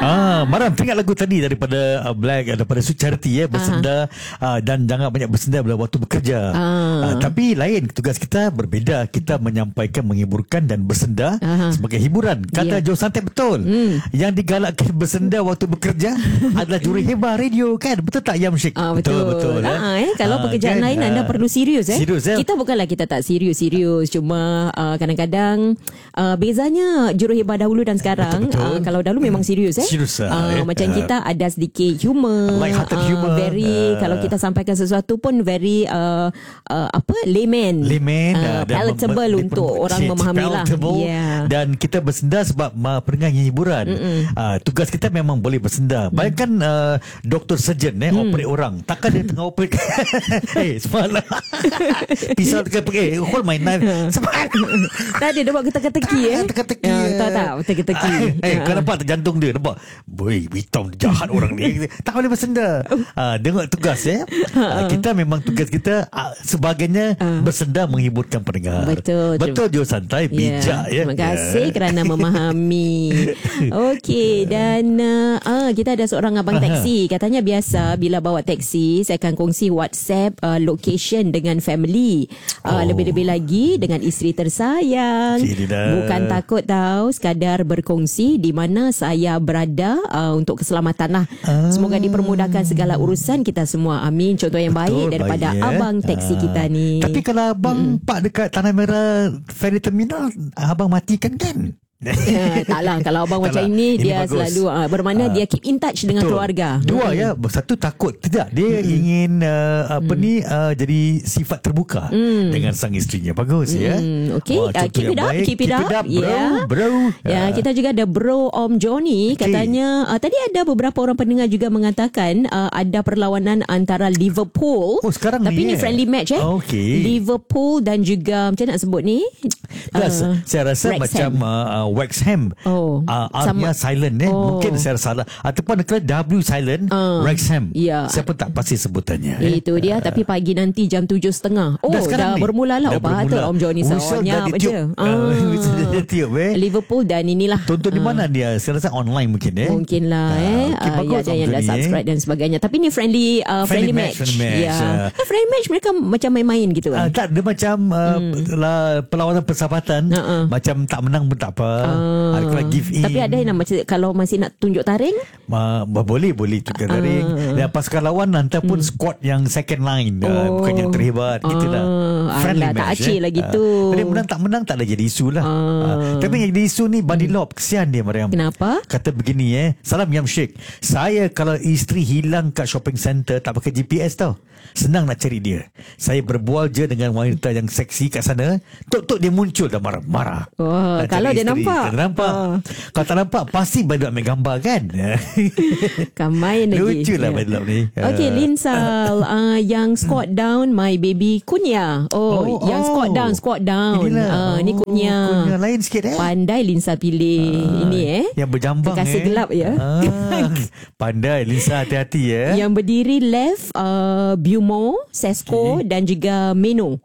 Maram, teringat lagu tadi daripada Black, daripada Sweet Charity bersenda, dan jangan banyak bersenda bila waktu bekerja. Tapi lain, tugas kita berbeza. Kita menyampaikan, menghiburkan dan bersenda sebagai hiburan. Kata Joe Santet betul. Yang digalakkan bersenda waktu bekerja adalah Juruhebah Radio, kan? Betul tak, Yamshik? Betul. Kalau pekerjaan lain anda perlu serius. Kita bukanlah kita tak serius. Cuma kadang-kadang bezanya Juruhebah dahulu dan sekarang. Kalau dahulu memang serius. Macam kita ada sedikit humor, light-hearted humor. Very kalau kita sampaikan sesuatu pun very layman, palatable untuk orang memahami lah. Dan kita bersenda sebab perenggan hiburan. Tugas kita memang boleh bersenda. Bayangkan doktor surgeon operate orang, takkan dia tengah operate semalam pisau teka-teki, hold my knife semangat. Tak ada, dia buat teka-teki teka-teki. Tak teka-teki. Kau nampak jantung dia, nampak, boy, hitam jahat orang ni, tak boleh bersenda. Dengar tugas kita memang tugas kita sebagainya bersenda menghiburkan pendengar. Betul Joe Santai, bijak. Terima kasih kerana memahami. Okey, dan kita ada seorang abang taksi. Katanya biasa bila bawa taksi, saya akan kongsi WhatsApp location dengan family. Lebih-lebih lagi dengan isteri tersayang. Bukan takut tahu, sekadar berkongsi di mana saya berada untuk keselamatan lah. Semoga dipermudahkan segala urusan kita semua. Amin. Contoh yang baik daripada abang taksi kita ni. Tapi kalau abang pak dekat Tanah Merah Ferry Terminal, abang matikan kan? Taklah, kalau abang macam ini dia bagus. Selalu bermakna dia keep in touch dengan keluarga. Dua satu takut, tidak dia ingin jadi sifat terbuka dengan sang isterinya. Bagus okey. Keep it up bro. Kita juga ada bro Om Johnny. Katanya tadi ada beberapa orang pendengar juga mengatakan ada perlawanan antara Liverpool, sekarang tapi ni friendly match Liverpool dan juga macam nak sebut ni saya rasa Wrexham. Macam Wrexham, R-nya silent mungkin saya salah, ataupun W silent, Wrexham. Saya pun tak pasti sebutannya. Itu dia. Tapi pagi nanti jam 7.30 dah bermula lah. Patut Om Johnny seorangnya je. Liverpool dan inilah tonton di mana dia? Saya rasa online mungkin mungkin lah ada yang dah subscribe dan sebagainya. Tapi ni friendly match. Friendly match mereka macam main-main gitu tak, dia macam perlawanan persahabatan. Macam tak menang pun tak apa. Kalau give in. Tapi ada yang macam kalau masih nak tunjuk taring, boleh tunjuk taring. Dan pasukan lawan hantar pun squad yang second line, bukan yang terhebat gitulah. Friendly match. Tak acik lah gitu. Jadi menang tak menang tak ada jadi isu lah. Tapi yang jadi isu ni Bandi Lob. Kesian dia, Mariam. Kenapa? Kata begini Salam Yamshik, saya kalau isteri hilang kat shopping center tak pakai GPS tau, senang nak cari dia. Saya berbual je dengan wanita yang seksi kat sana, tok dia muncul dah marah-marah. Kalau dia nampak. Kalau tak nampak pasti Bandi Lob ambil gambar kan. Kan main lagi. Lucu lah Bandi Lob ni. Okay, Linsal, yang squat down my baby Kunya. Yang squat down. Ni Kunya lain sikit Pandai Linsal pilih ini yang berjambang kekasih gelap Pandai Linsal, hati-hati Yang berdiri left Bumo, Sesko dan juga Meno.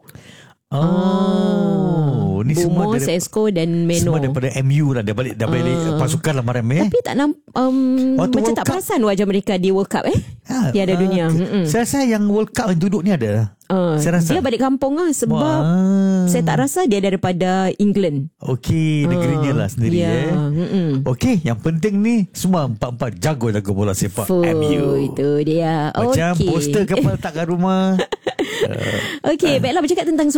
Ni Bumo, semua Sesko dan Meno. Semua daripada MU lah. Dah balik pasukan lah Mariam. Tapi tak macam tak perasan wajah mereka di World Cup Tiada dunia. Saya rasa yang World Cup yang duduk ni ada. Saya rasa dia balik kampung sebab saya tak rasa dia daripada England. Okey, negerinya lah sendiri. Okey, yang penting ni semua empat-empat jago-jago bola sepak MU. Itu dia. Macam poster kapal letak kat rumah. Okey, baiklah bercakap tentang